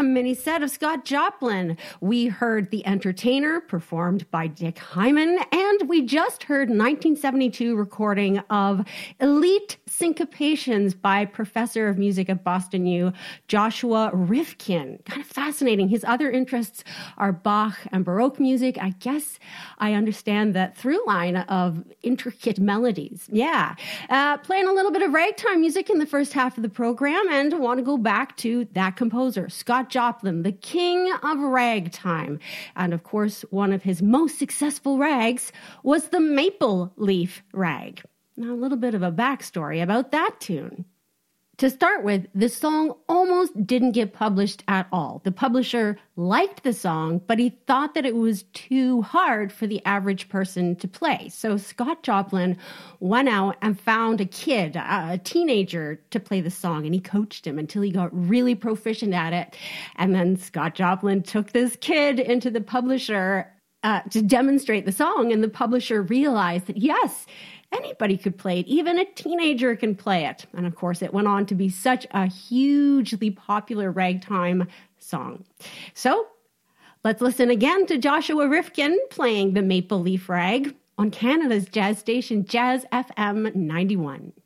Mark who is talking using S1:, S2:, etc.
S1: a mini set of Scott Joplin. We heard The Entertainer, performed by Dick Hyman, and we just heard 1972 recording of Elite Syncopations by Professor of Music at Boston U, Joshua Rifkin. Kind of fascinating. His other interests are Bach and Baroque music. I guess I understand that through line of intricate melodies. Yeah. Playing a little bit of ragtime music in the first half of the program, and want to go back to that composer, Scott Joplin, the king of ragtime. And of course, one of his most successful rags was the Maple Leaf Rag. Now, a little bit of a backstory about that tune. To start with, the song almost didn't get published at all. The publisher liked the song, but he thought that it was too hard for the average person to play. So Scott Joplin went out and found a kid, a teenager, to play the song, and he coached him until he got really proficient at it. And then Scott Joplin took this kid into the publisher to demonstrate the song, and the publisher realized that, yes, anybody could play it. Even a teenager can play it. And of course, it went on to be such a hugely popular ragtime song. So let's listen again to Joshua Rifkin playing the Maple Leaf Rag on Canada's jazz station, Jazz FM 91.